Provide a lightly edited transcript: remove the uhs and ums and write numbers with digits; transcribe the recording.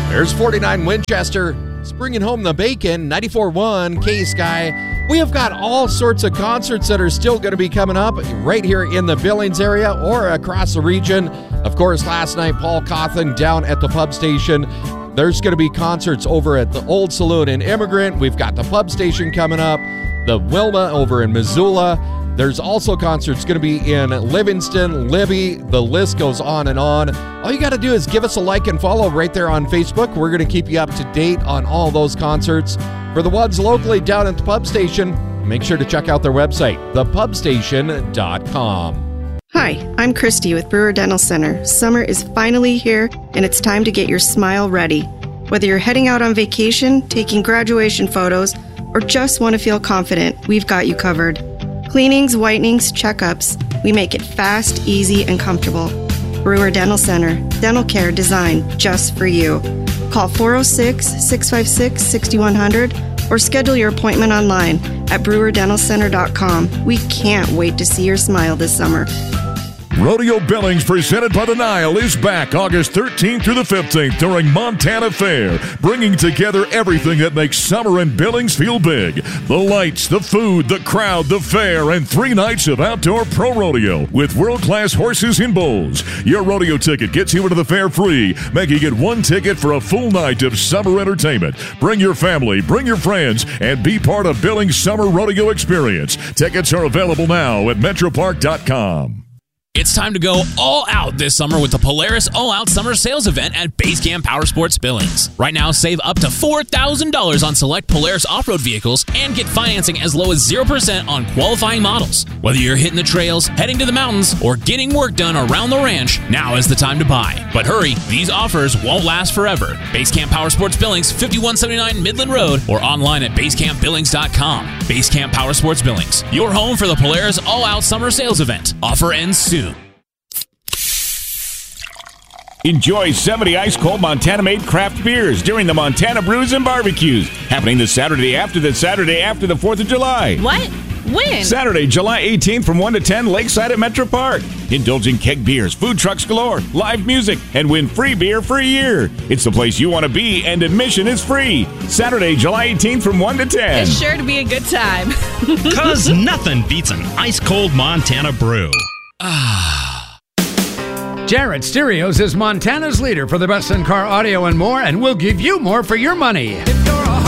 There's 49 Winchester. It's bringing home the bacon. 94.1 K-Sky. We have got all sorts of concerts that are still going to be coming up right here in the Billings area or across the region. Of course, last night, Paul Cawthon down at the pub station. There's going to be concerts over at the Old Saloon in Immigrant. We've got the pub station coming up, the Wilma over in Missoula. There's also concerts going to be in Livingston, Libby. The list goes on and on. All you got to do is give us a like and follow right there on Facebook. We're going to keep you up to date on all those concerts. For the ones locally down at the pub station, make sure to check out their website, thepubstation.com. Hi, I'm Christy with Brewer Dental Center. Summer is finally here, and it's time to get your smile ready. Whether you're heading out on vacation, taking graduation photos, or just want to feel confident, we've got you covered. Cleanings, whitenings, checkups, we make it fast, easy, and comfortable. Brewer Dental Center, dental care designed just for you. Call 406-656-6100 or schedule your appointment online at brewerdentalcenter.com. We can't wait to see your smile this summer. Rodeo Billings, presented by the Nile, is back August 13th through the 15th during Montana Fair, bringing together everything that makes summer in Billings feel big. The lights, the food, the crowd, the fair, and 3 nights of outdoor pro rodeo with world-class horses and bulls. Your rodeo ticket gets you into the fair free, making it 1 ticket for a full night of summer entertainment. Bring your family, bring your friends, and be part of Billings' summer rodeo experience. Tickets are available now at metropark.com. It's time to go all out this summer with the Polaris All Out Summer Sales Event at Basecamp Powersports Billings. Right now, save up to $4,000 on select Polaris off-road vehicles and get financing as low as 0% on qualifying models. Whether you're hitting the trails, heading to the mountains, or getting work done around the ranch, now is the time to buy. But hurry, these offers won't last forever. Basecamp Powersports Billings, 5179 Midland Road, or online at basecampbillings.com. Basecamp Powersports Billings, your home for the Polaris All Out Summer Sales Event. Offer ends soon. Enjoy 70 ice-cold Montana-made craft beers during the Montana Brews and Barbecues, happening the Saturday after the 4th of July. What? When? Saturday, July 18th from 1 to 10, Lakeside at Metro Park. Indulge in keg beers, food trucks galore, live music, and win free beer for a year. It's the place you want to be, and admission is free. Saturday, July 18th from 1 to 10. It's sure to be a good time. 'Cause nothing beats an ice-cold Montana brew. Jarrett Stereos is Montana's leader for the best in-car audio and more, and we'll give you more for your money.